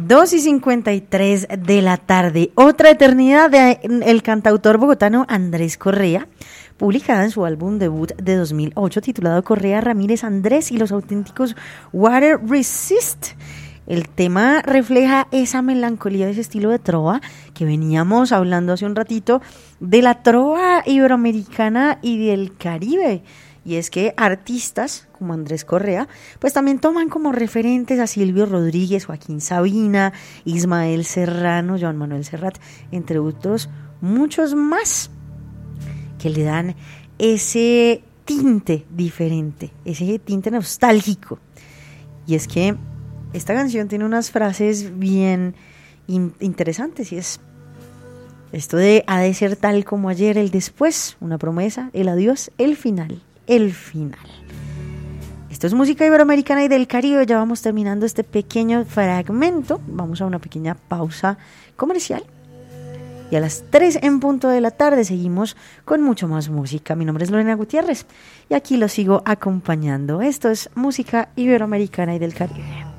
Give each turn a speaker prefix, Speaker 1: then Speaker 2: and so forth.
Speaker 1: 2:53 de la tarde. Otra eternidad del cantautor bogotano Andrés Correa, publicada en su álbum debut de 2008 titulado Correa Ramírez Andrés y los auténticos Water Resist. El tema refleja esa melancolía de ese estilo de trova que veníamos hablando hace un ratito, de la trova iberoamericana y del Caribe. Y es que artistas como Andrés Correa, pues también toman como referentes a Silvio Rodríguez, Joaquín Sabina, Ismael Serrano, Joan Manuel Serrat, entre otros muchos más, que le dan ese tinte diferente, ese tinte nostálgico. Y es que esta canción tiene unas frases bien interesantes, y es esto de: ha de ser tal como ayer, el después, una promesa, el adiós, el final. El final. Esto es música iberoamericana y del Caribe. Ya vamos terminando este pequeño fragmento. Vamos a una pequeña pausa comercial. Y a las 3 en punto de la tarde seguimos con mucho más música. Mi nombre es Lorena Gutiérrez y aquí lo sigo acompañando. Esto es música iberoamericana y del Caribe.